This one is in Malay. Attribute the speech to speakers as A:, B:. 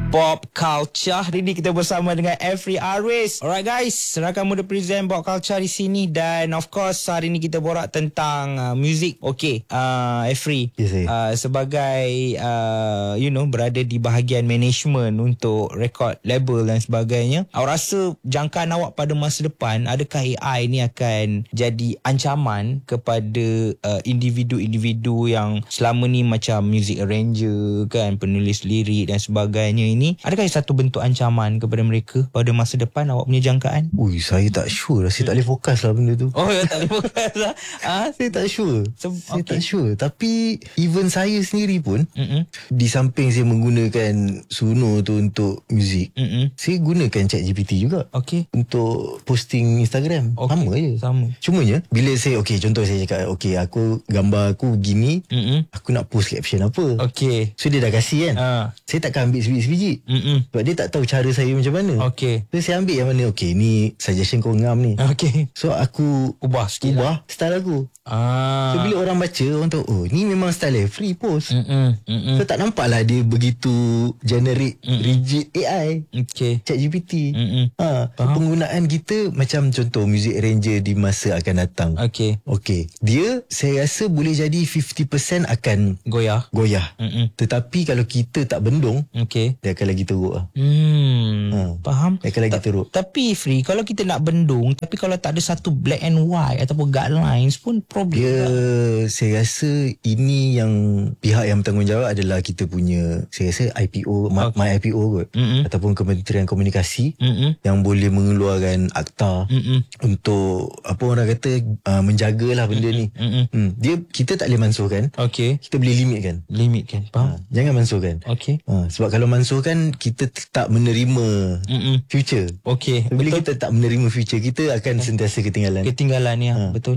A: Pop Culture. Hari ni kita bersama dengan Every Arwis. Alright guys, rakan muda present Pop Culture di sini. Dan of course hari ni kita borak tentang music. Okay, Every, sebagai berada di bahagian management untuk record label dan sebagainya, awak rasa jangkaan awak pada masa depan, adakah AI ni akan jadi ancaman kepada individu-individu yang selama ni macam music arranger kan, penulis lirik dan sebagainya ini, adakah satu bentuk ancaman kepada mereka pada masa depan? Awak punya jangkaan?
B: Ui, saya tak sure lah. Saya tak boleh fokus lah benda tu.
A: Oh, tak boleh fokus lah.
B: Saya tak sure. Saya tak sure. Tapi even saya sendiri pun, di samping saya menggunakan Suno tu untuk muzik, saya gunakan ChatGPT juga.
A: Okay.
B: Untuk posting Instagram.
A: Okay.
B: Sama je.
A: Sama.
B: Cumanya bila saya, contoh saya cakap, aku gambar aku gini, aku nak post caption apa.
A: Okay.
B: So dia dah kasih kan. Saya takkan ambil sebiji-sebiji. Sebab dia tak tahu cara saya macam mana.
A: Okay.
B: So saya ambil yang mana, ni suggestion kau ngam ni.
A: Okay.
B: So aku
A: ubah sikit lah
B: style aku. So bila orang baca, orang tahu ni memang style free post. So tak nampak lah dia begitu generic, rigid AI.
A: Okay.
B: ChatGPT. Penggunaan kita macam contoh music arranger di masa akan datang.
A: Okay.
B: Dia saya rasa boleh jadi 50% akan goyah. Tetapi kalau kita tak bendung, dia akan lagi teruk lah.
A: Faham?
B: Dia akan lagi teruk.
A: Tapi Free, kalau kita nak bendung, tapi kalau tak ada satu black and white ataupun guidelines pun problem lah.
B: Saya rasa ini yang pihak yang bertanggungjawab adalah kita punya, saya rasa IPO, My IPO kot, ataupun Kementerian Komunikasi, yang boleh mengeluarkan akta untuk apa orang kata, menjagalah benda ni. Kita tak boleh mansuhkan. Kita boleh limitkan. Faham? Jangan mansuhkan. Sebab kalau mansuhkan, kita tak menerima future. Bila kita tak menerima future, kita akan sentiasa ketinggalan.
A: Betul.